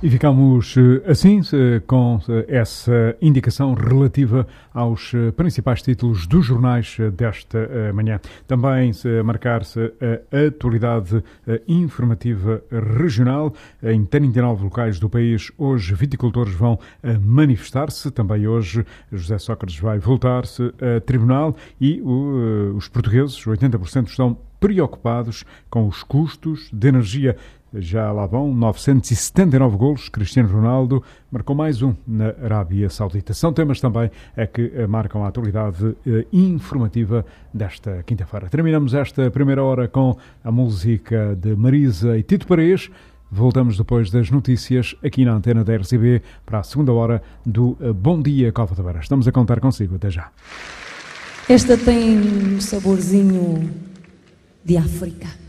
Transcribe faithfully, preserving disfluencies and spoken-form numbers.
E ficamos assim, com essa indicação relativa aos principais títulos dos jornais desta manhã. Também se marcar-se a atualidade informativa regional. Em trinta e nove locais do país, hoje, viticultores vão manifestar-se. Também hoje, José Sócrates vai voltar-se a tribunal e os portugueses, oitenta por cento, estão preocupados com os custos de energia. Já lá vão novecentos e setenta e nove golos. Cristiano Ronaldo marcou mais um na Arábia Saudita. São temas também é que marcam a atualidade eh, informativa desta quinta-feira. Terminamos esta primeira hora com a música de Marisa e Tito Paredes. Voltamos depois das notícias aqui na antena da R C B para a segunda hora do Bom Dia Cova da Beira. Estamos a contar consigo. Até já. Esta tem um saborzinho de África.